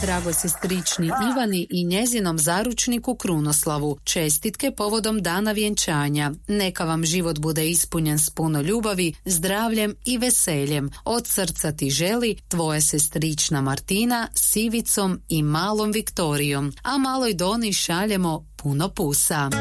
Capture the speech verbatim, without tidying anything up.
drago sestrični Ivani i njezinom zaručniku Krunoslavu. Čestitke povodom dana vjenčanja. Neka vam život bude ispunjen s puno ljubavi, zdravljem i veseljem. Od srca ti želi tvoja sestrična Martina s Ivicom i malom Viktorijom. A maloj Doni šaljemo puno pusa.